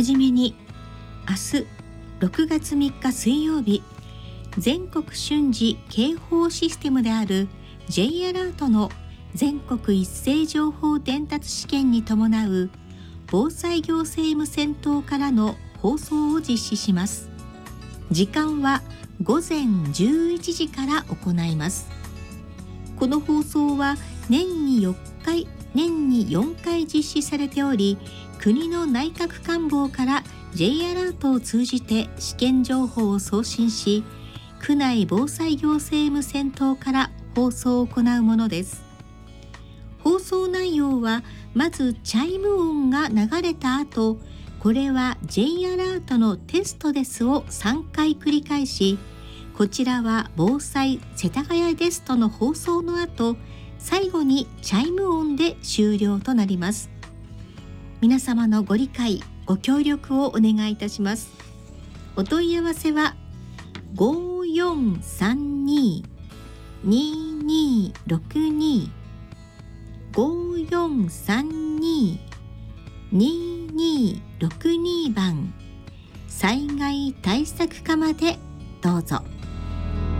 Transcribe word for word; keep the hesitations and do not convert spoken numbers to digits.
はじめに明日ろくがつみっか水曜日、全国瞬時警報システムである J アラートの全国一斉情報伝達試験に伴う防災行政無線塔からの放送を実施します。時間はごぜんじゅういちじから行います。この放送は年によっかい、年によんかい実施されており、国の内閣官房から J アラートを通じて試験情報を送信し、区内防災行政無線塔から放送を行うものです。放送内容はまずチャイム音が流れた後、これは J アラートのテストですをさんかい繰り返し、こちらは防災世田谷ですとの放送の後、最後にチャイム音で終了となります。皆様のご理解ご協力をお願いいたします。お問い合わせはごよんさんに にーにーろくに ごよんさんに にーにーろくに番災害対策課までどうぞ。